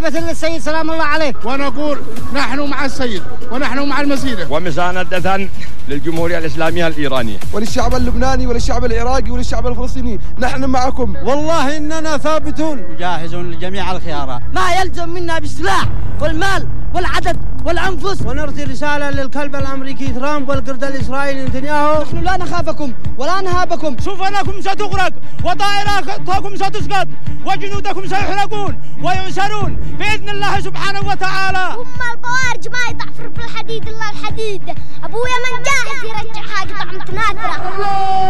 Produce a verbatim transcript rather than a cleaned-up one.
استجابة للسيد سلام الله عليه. ونقول نحن مع السيد ونحن مع المسيرة ومساندة للجمهورية الإسلامية الإيرانية وللشعب اللبناني وللشعب العراقي وللشعب الفلسطيني. نحن معكم والله إننا ثابتون جاهزون لجميع الخيارات. ما يلزم منا بالسلاح والمال والعدد والأنفس. ونرسل رسالة للكلب الأمريكي ترامب والقرد الإسرائيلي نتنياهو: نحن لا نخافكم ولا نهابكم. سفنكم ستغرق وطائراتكم ستسقط وجنودكم سيحرقون ويؤسرون بإذن الله سبحانه وتعالى. هم البوارج ما يطعفر بالحديد إلا الحديد. أبويا من جاهز يرجعها قطع متناثرة.